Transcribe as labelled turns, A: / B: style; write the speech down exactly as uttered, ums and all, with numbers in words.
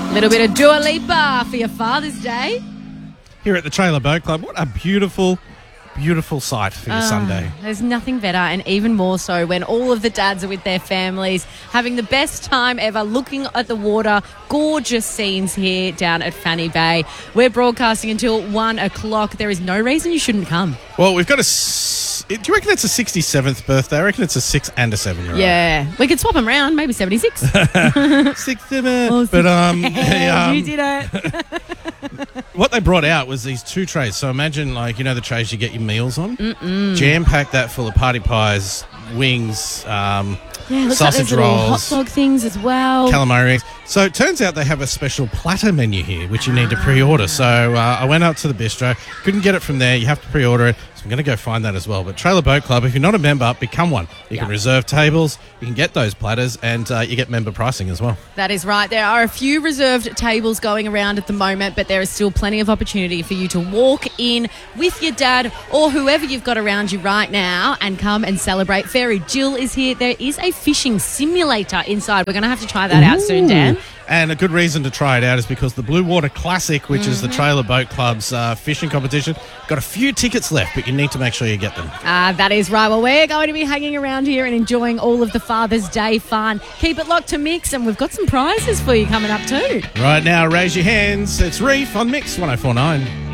A: A little bit of Dua Lipa for your Father's Day.
B: Here at the Trailer Boat Club, what a beautiful, beautiful sight for your
A: Ah,
B: Sunday.
A: There's nothing better, and even more so when all of the dads are with their families, having the best time ever, looking at the water. Gorgeous scenes here down at Fanny Bay. We're broadcasting until one o'clock. There is no reason you shouldn't come.
B: Well, we've got a... S- do you reckon it's a sixty-seventh birthday? I reckon it's a six and a seven-year-old.
A: Yeah, we could swap them around, maybe seventy-six.
B: Six, seven.
A: Oh,
B: But, um... yeah, um,
A: you did it.
B: what they brought out was these two trays. So imagine, like, you know the trays you get your meals on? Mm-mm. Jam-pack that full of party pies, wings, um,
A: Yeah, it looks like
B: sausage
A: there's little hot
B: rolls,
A: dog things as well.
B: calamari rings. So it turns out they have a special platter menu here, which you need to pre-order. So uh, I went up to the bistro, couldn't get it from there. You have to pre-order it. So I'm going to go find that as well. But Trailer Boat Club, if you're not a member, become one. You
A: Yeah.
B: can reserve tables, you can get those platters, and uh, you get member pricing as well.
A: That is right. There are a few reserved tables going around at the moment, but there is still plenty of opportunity for you to walk in with your dad or whoever you've got around you right now and come and celebrate. Fairy Jill is here. There is a fishing simulator inside. We're going to have to try that out soon, Dan.
B: And a good reason to try it out is because the Blue Water Classic, which is the Trailer Boat Club's uh, fishing competition, got a few tickets left, but you need to make sure you get them.
A: Ah, that is right. Well, we're going to be hanging around here and enjoying all of the Father's Day fun. Keep it locked to Mix, and we've got some prizes for you coming up too.
B: Right now, raise your hands. It's Reef on Mix one oh four point nine.